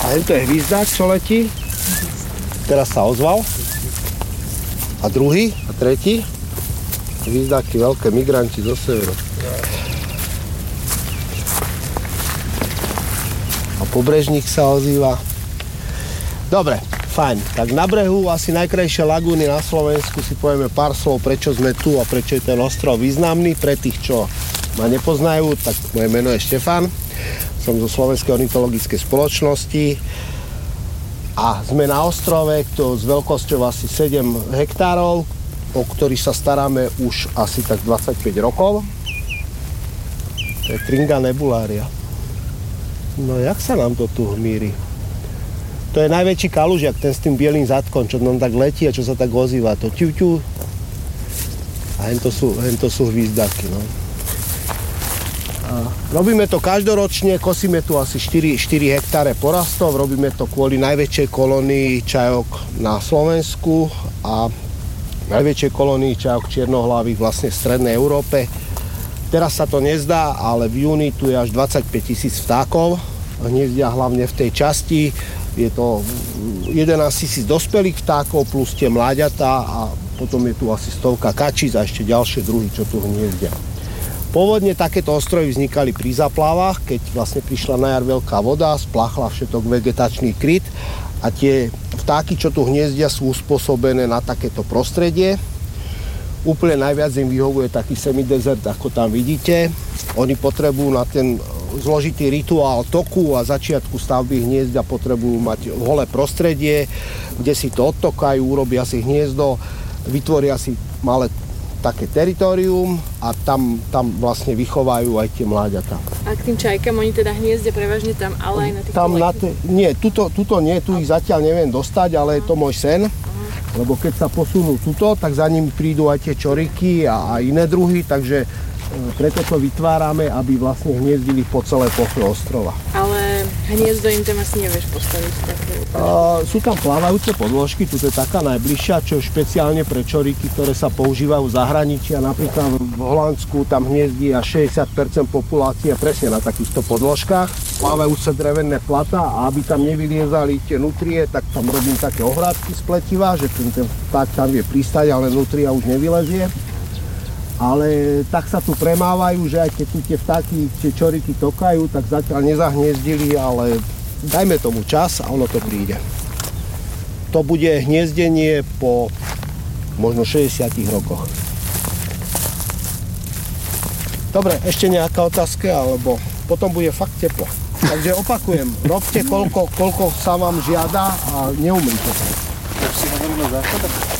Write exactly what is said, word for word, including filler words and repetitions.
A to je hvízdák, čo letí. Teraz sa ozval. A druhý, a tretí. Hvízdáky veľké, migranti zo severu. A pobrežník sa ozýva. Dobre, fajn. Tak na brehu asi najkrajšie lagúny na Slovensku si povieme pár slov, prečo sme tu a prečo je ten ostrov významný. Pre tých, čo ma nepoznajú, tak moje meno je Štefan. Som zo Slovenskej ornitologickej spoločnosti a sme na ostrove, to s veľkosťou asi sedem hektárov, o ktorý sa staráme už asi tak dvadsaťpäť rokov. To je Tringa nebularia. No jak sa nám to tu hmíri? To je najväčší kalužiak, ten s tým bielým zadkom, čo nám tak letí a čo sa tak ozýva. To ťu, ťu. A hento sú, hento sú hvízdaky, no. A robíme to každoročne, kosíme tu asi štyri, štyri hektáre porastov, robíme to kvôli najväčšej kolónii čajok na Slovensku a najväčšej kolónii čajok čiernohlavých vlastne v strednej Európe. Teraz sa to nezdá, ale v júni tu je až dvadsaťpäť tisíc vtákov, hniezdia hlavne v tej časti. Je to jedenásť tisíc dospelých vtákov plus tie mláďatá a potom je tu asi stovka kačíc a ešte ďalšie druhy, čo tu hniezdia. Pôvodne takéto ostrovy vznikali pri záplavách, keď vlastne prišla na jar veľká voda, spláchla všetok vegetačný kryt a tie vtáky, čo tu hniezdia, sú uspôsobené na takéto prostredie. Úplne najviac im vyhovuje taký semidezert, ako tam vidíte. Oni potrebujú na ten zložitý rituál toku a začiatku stavby hniezda potrebujú mať holé prostredie, kde si to odtokajú, urobia si hniezdo, vytvoria si malé také teritorium a tam, tam vlastne vychovajú aj tie mláďatá. A k tým čajkám, oni teda hniezdia prevažne tam, ale aj na tých tam na te, Nie, tuto, tuto nie, tu ich zatiaľ neviem dostať, ale je to môj sen. Aha. Lebo keď sa posunú tuto, tak za nimi prídu aj tie čoriky a, a iné druhy, takže preto to vytvárame, aby vlastne hniezdili po celé ploche ostrova. Ale hniezdo im tam asi nevieš postaviť také? Uh, sú tam plávajúce podložky, tu je taká najbližšia, čo je špeciálne pre čoriky, ktoré sa používajú v zahraničí a napríklad v Holandsku tam hniezdí až šesťdesiat percent populácie presne na takýchto podložkách. Plávajúce drevené plata a aby tam nevyliezali tie nutrie, tak tam robím také ohrádky z pletiva, že ten, ten vták tam vie pristať, ale nutria už nevylezie. Ale tak sa tu premávajú, že aj keď tu tie vtáky, tie čoriky tokajú, tak zatiaľ nezahniezdili, ale dajme tomu čas a ono to príde. To bude hniezdenie po možno šesťdesiatich rokoch. Dobre, ešte nejaká otázka, alebo potom bude fakt teplo. Takže opakujem, robte koľko, koľko sa vám žiada a neumrite sa. Tak si hovoríme základ?